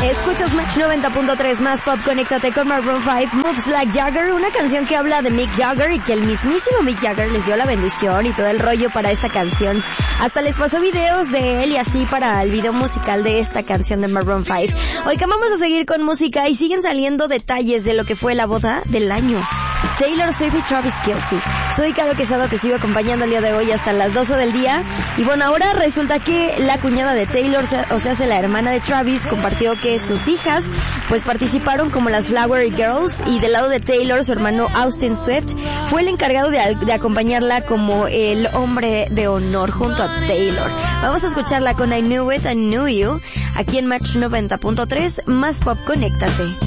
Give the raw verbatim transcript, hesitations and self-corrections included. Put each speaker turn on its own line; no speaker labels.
Escuchas Match noventa punto tres más pop, conéctate con Maroon cinco, Moves Like Jagger, una canción que habla de Mick Jagger y que el mismísimo Mick Jagger les dio la bendición y todo el rollo para esta canción. Hasta les pasó videos de él y así para el video musical de esta canción de Maroon cinco. Hoy que vamos a seguir con música y siguen saliendo detalles de lo que fue la boda del año. Taylor Swift y Travis Kelce. Soy Caro Quesada, te sigo acompañando el día de hoy hasta las doce del día. Y bueno, ahora resulta que la cuñada de Taylor, o sea, la hermana de Travis, compartió que sus hijas pues participaron como las Flower Girls, y del lado de Taylor, su hermano Austin Swift fue el encargado de, de acompañarla como el hombre de honor junto a Taylor. Vamos a escucharla con I Knew It, I Knew You, aquí en Match noventa punto tres, más pop, conéctate.